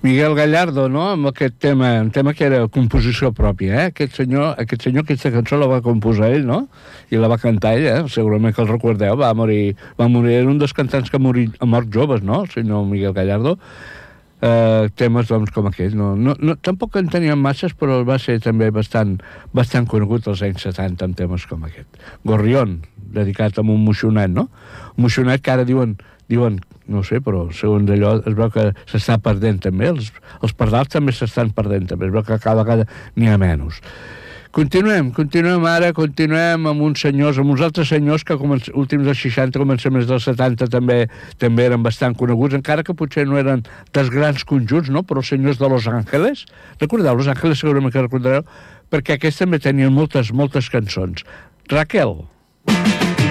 Miguel Gallardo, no?, amb aquest tema, un tema que era composició pròpia, Aquest senyor, aquesta cançó la va composar ell, no?, i la va cantar ell, segurament que el recordeu, va morir, era un dels cantants que ha mort joves, no?, el senyor Miguel Gallardo. Temes, doncs, com aquest. Tampoc en teníem masses, però va ser també bastant conegut als anys 70 amb temes com aquest. Gorrión, dedicat a un moixonet, no? Un moixonet que ara diuen, no sé, però segons allò es veu que s'està perdent també, els pardals també s'estan perdent també, es veu que cada vegada n'hi ha menys. Continuem amb uns altres senyors que últims dels 60, començaments dels 70 també eren bastant coneguts, encara que potser no eren dels grans conjunts, no?, però els senyors de Los Ángeles, recordeu, Los Ángeles segurament que recordareu, perquè aquests també tenien moltes cançons. Raquel.